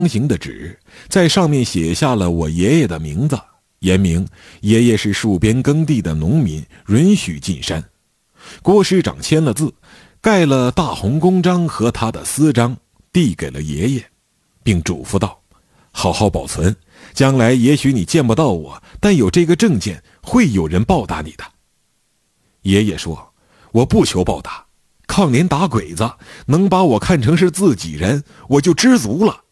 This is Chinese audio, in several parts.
形的纸，在上面写下了我爷爷的名字，言明爷爷是戍边耕地的农民，允许进山。郭师长签了字，盖了大红公章和他的私章，递给了爷爷，并嘱咐道：好好保存，将来也许你见不到我，但有这个证件，会有人报答你的。爷爷说：我不求报答，抗联打鬼子，能把我看成是自己人，我就知足了。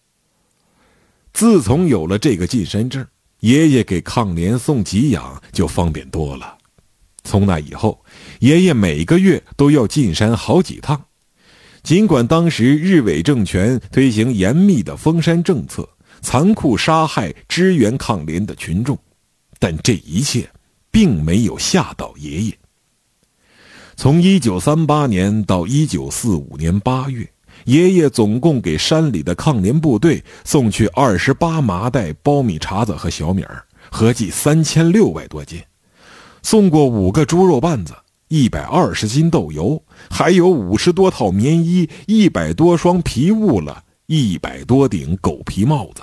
自从有了这个进山证，爷爷给抗联送给养就方便多了。从那以后，爷爷每个月都要进山好几趟。尽管当时日伪政权推行严密的封山政策，残酷杀害支援抗联的群众，但这一切并没有吓到爷爷。从1938年到1945年8月，爷爷总共给山里的抗联部队送去28麻袋苞米碴子和小米儿，合计3600多斤，送过5个猪肉棒子，120斤豆油，还有50多套棉衣，100多双皮物了，100多顶狗皮帽子。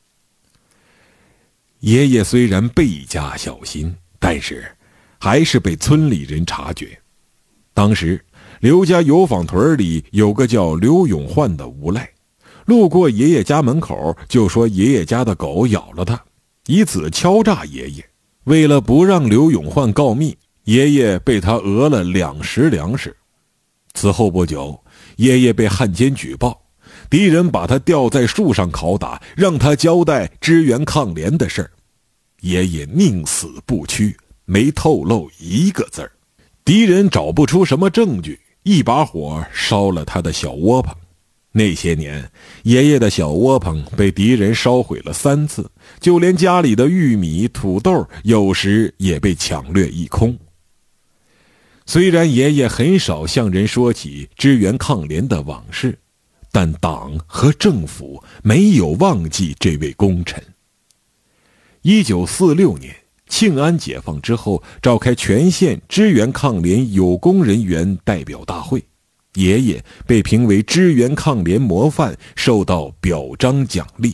爷爷虽然倍加小心，但是还是被村里人察觉。当时刘家油坊屯里有个叫刘永焕的无赖，路过爷爷家门口就说爷爷家的狗咬了他，以此敲诈爷爷。为了不让刘永焕告密，爷爷被他讹了2石粮食。此后不久，爷爷被汉奸举报，敌人把他吊在树上拷打，让他交代支援抗联的事儿。爷爷宁死不屈，没透露一个字儿。敌人找不出什么证据，一把火烧了他的小窝棚。那些年，爷爷的小窝棚被敌人烧毁了3次，就连家里的玉米、土豆有时也被抢掠一空。虽然爷爷很少向人说起支援抗联的往事，但党和政府没有忘记这位功臣。1946年庆安解放之后，召开全县支援抗联有功人员代表大会，爷爷被评为支援抗联模范，受到表彰奖励。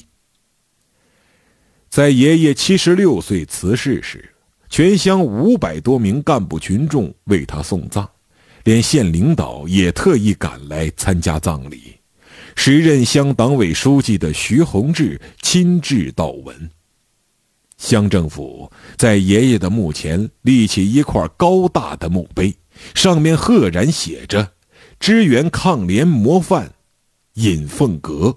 在爷爷76岁辞世时，全乡500多名干部群众为他送葬，连县领导也特意赶来参加葬礼。时任乡党委书记的徐洪志亲至悼文。乡政府在爷爷的墓前立起一块高大的墓碑，上面赫然写着支援抗联模范尹凤阁。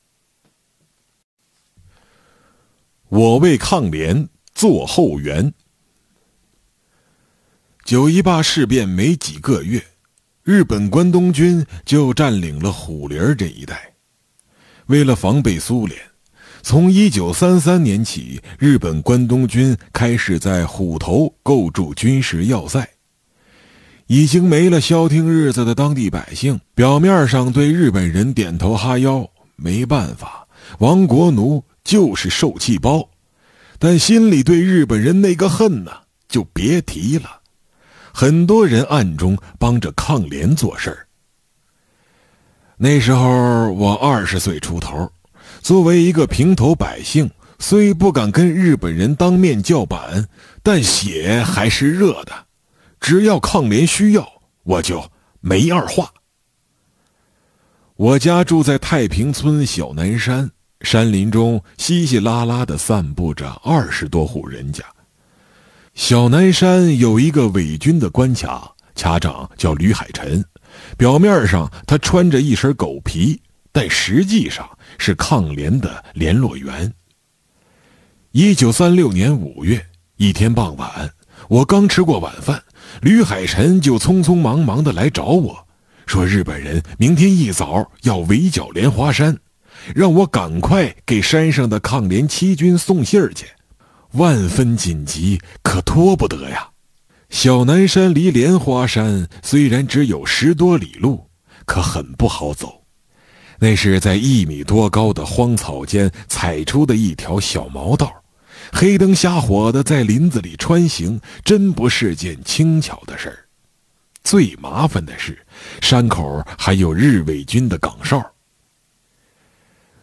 我为抗联做后援。9·18事变没几个月，日本关东军就占领了虎林这一带。为了防备苏联，从1933年起，日本关东军开始在虎头构筑军事要塞。已经没了消停日子的当地百姓，表面上对日本人点头哈腰，没办法，亡国奴就是受气包，但心里对日本人那个恨呢，就别提了。很多人暗中帮着抗联做事儿。那时候我20岁出头，作为一个平头百姓，虽不敢跟日本人当面叫板，但血还是热的。只要抗联需要，我就没二话。我家住在太平村小南山，山林中稀稀拉拉地散布着20多户人家。小南山有一个伪军的关卡，卡长叫吕海臣，表面上他穿着一身狗皮，但实际上是抗联的联络员。1936年5月，一天傍晚，我刚吃过晚饭，吕海臣就匆匆忙忙地来找我，说日本人明天一早要围剿莲花山，让我赶快给山上的抗联七军送信儿去。万分紧急，可拖不得呀。小南山离莲花山虽然只有10多里路，可很不好走。那是在1米多高的荒草间踩出的一条小毛道，黑灯瞎火的在林子里穿行，真不是件轻巧的事儿。最麻烦的是，山口还有日伪军的岗哨。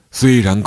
虽然